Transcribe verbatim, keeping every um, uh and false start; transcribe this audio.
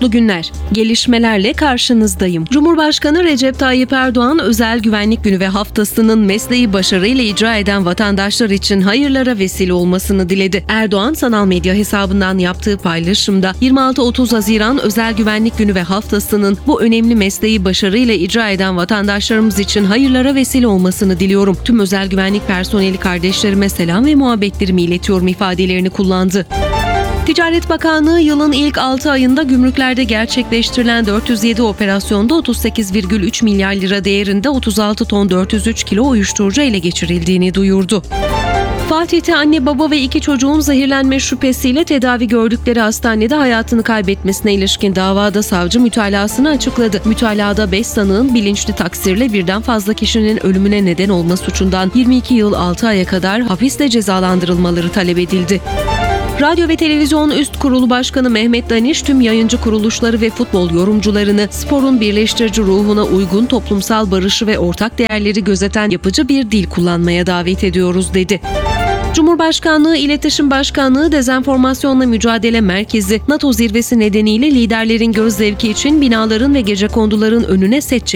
Mutlu günler. Gelişmelerle karşınızdayım. Cumhurbaşkanı Recep Tayyip Erdoğan, Özel Güvenlik Günü ve haftasının mesleği başarıyla icra eden vatandaşlar için hayırlara vesile olmasını diledi. Erdoğan, sanal medya hesabından yaptığı paylaşımda yirmi altı otuz Haziran Özel Güvenlik Günü ve haftasının bu önemli mesleği başarıyla icra eden vatandaşlarımız için hayırlara vesile olmasını diliyorum. Tüm özel güvenlik personeli kardeşlerime selam ve muhabbetlerimi iletiyorum ifadelerini kullandı. Ticaret Bakanlığı yılın ilk altı ayında gümrüklerde gerçekleştirilen dört yüz yedi operasyonda otuz sekiz virgül üç milyar lira değerinde otuz altı ton dört yüz üç kilo uyuşturucu ele geçirildiğini duyurdu. Fatih'te anne baba ve iki çocuğun zehirlenme şüphesiyle tedavi gördükleri hastanede hayatını kaybetmesine ilişkin davada savcı mütalasını açıkladı. Mütalada beş sanığın bilinçli taksirle birden fazla kişinin ölümüne neden olma suçundan yirmi iki yıl altı aya kadar hapisle cezalandırılmaları talep edildi. Radyo ve Televizyon Üst Kurulu Başkanı Mehmet Daniş, tüm yayıncı kuruluşları ve futbol yorumcularını sporun birleştirici ruhuna uygun toplumsal barışı ve ortak değerleri gözeten yapıcı bir dil kullanmaya davet ediyoruz dedi. Cumhurbaşkanlığı İletişim Başkanlığı Dezenformasyonla Mücadele Merkezi, NATO zirvesi nedeniyle liderlerin göz zevki için binaların ve gecekonduların önüne set çekti.